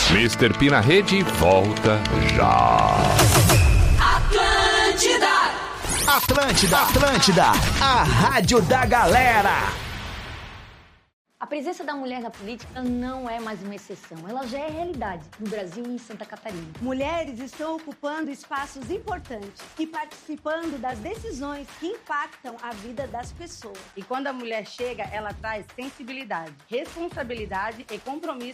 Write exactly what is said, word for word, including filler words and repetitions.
mister P na rede volta já. Atlântida! Atlântida, Atlântida, a rádio da galera. A presença da mulher na política não é mais uma exceção, ela já é realidade no Brasil e em Santa Catarina. Mulheres estão ocupando espaços importantes e participando das decisões que impactam a vida das pessoas. E quando a mulher chega, ela traz sensibilidade, responsabilidade e compromisso